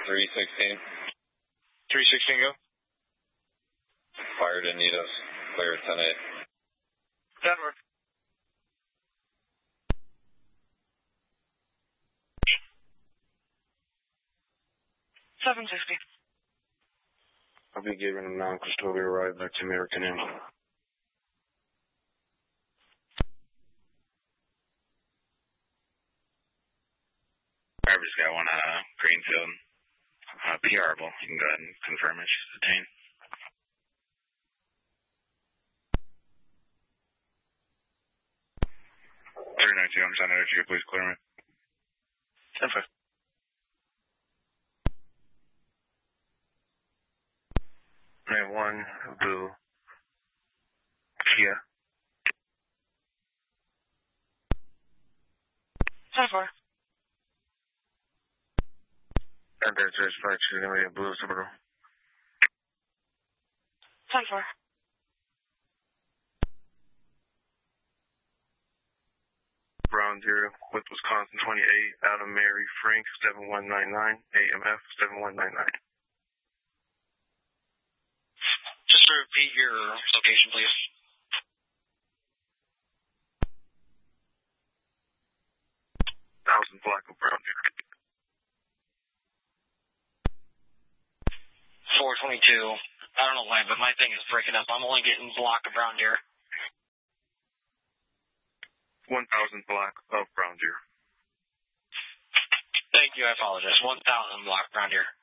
316. 316, go. Fired Anitos. Clear 10-8. Denver. $760. I'll be giving a non-custodial ride back to American Inn. Barbara's got one Greenfield. PRable. You can go ahead and confirm it. She's detained. 392, I'm sending it to you. Please clear me. 10-5. One blue Kia. 10-4. And there's dispatch, going to be a blue Subaru. 10-4. Brown Deer with Wisconsin 28, Adam Mary Frank 7199, AMF 7199. Just repeat your location, please. Thousand Black of Brown Deer. 422. I don't know why, but my thing is breaking up. I'm only getting block of Brown Deer. 1000 Black of Brown Deer. Thank you, I apologize. 1000 block Brown Deer.